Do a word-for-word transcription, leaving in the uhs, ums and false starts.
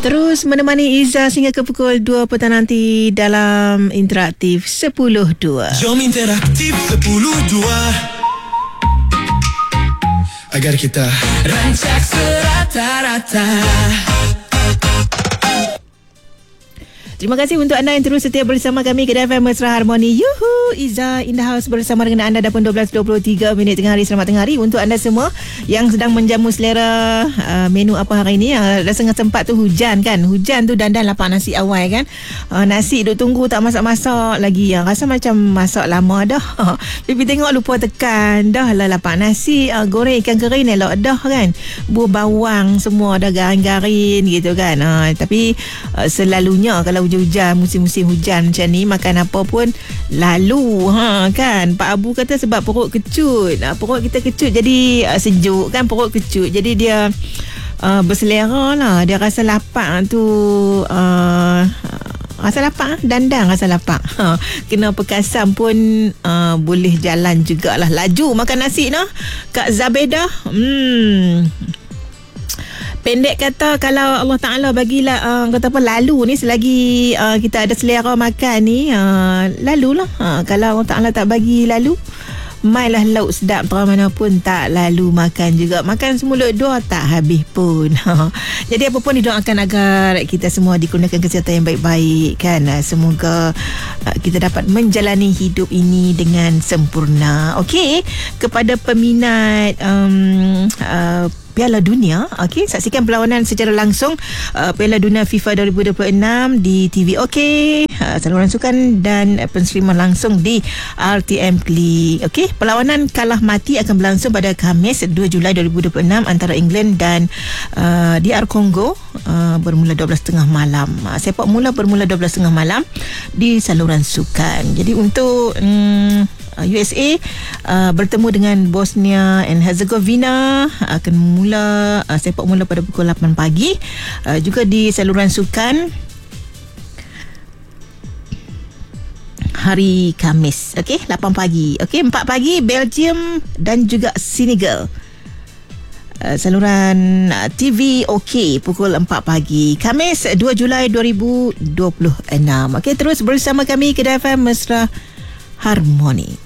Terus menemani Iza sehingga ke pukul dua petang nanti dalam Interaktif sepuluh dua. Jom Interaktif sepuluh dua agar kita rancak serata-rata. Terima kasih untuk anda yang terus setia bersama kami ke F M Mesra Harmoni. Yuhu, Iza in the house bersama dengan anda dah pun dua belas dua puluh tiga minit tengah hari. Selamat tengah hari untuk anda semua yang sedang menjamu selera uh, menu apa hari ini. Uh, dah setengah sempat tu hujan kan. Hujan tu dandan lapak nasi awal kan. Uh, nasi duk tunggu tak masak-masak lagi. Uh, rasa macam masak lama dah. Pipi tengok lupa tekan. Dah lah lapak nasi. Uh, goreng ikan kering elok dah kan. Buah bawang semua dah garing-garing gitu kan. Uh, tapi uh, selalunya kalau hujan-hujan, musim-musim hujan macam ni, makan apa pun lalu ha kan. Pak Abu kata sebab perut kecut, ha, perut kita kecut jadi uh, sejuk kan, perut kecut jadi dia uh, berselera lah, dia rasa lapar tu uh, rasa lapar, dandang rasa lapar. Ha, kena perkasam pun uh, boleh jalan jugalah. Laju makan nasi noh Kak Zabeda. Hmm. Pendek kata, kalau Allah Ta'ala bagilah uh, kata apa, lalu ni selagi uh, kita ada selera makan ni, uh, lalulah. Uh, kalau Allah Ta'ala tak bagi lalu, mailah lauk sedap terang mana pun tak lalu makan juga. Makan semulut dua tak habis pun. Jadi apa pun didoakan agar kita semua dikurniakan kesihatan yang baik-baik kan. Semoga uh, kita dapat menjalani hidup ini dengan sempurna. Okey, kepada peminat um, uh, Piala Dunia, okey, saksikan perlawanan secara langsung uh, Piala Dunia FIFA dua ribu dua puluh enam di T V OK, uh, saluran sukan dan uh, penseriman langsung di R T M Klik. Okey, perlawanan kalah mati akan berlangsung pada Khamis dua Julai dua ribu dua puluh enam antara England dan uh, D R Congo, uh, bermula dua belas tiga puluh malam. Uh, sepak mula bermula dua belas tiga puluh malam di saluran sukan. Jadi untuk um, U S A uh, bertemu dengan Bosnia and Herzegovina, akan mula uh, sepak mula pada pukul lapan pagi, uh, juga di saluran sukan hari Khamis. Okey, lapan pagi. Okey, empat pagi Belgium dan juga Senegal. Uh, saluran uh, T V OK pukul empat pagi Khamis dua Julai dua ribu dua puluh enam. Okey, terus bersama kami ke F M Mesra Harmoni.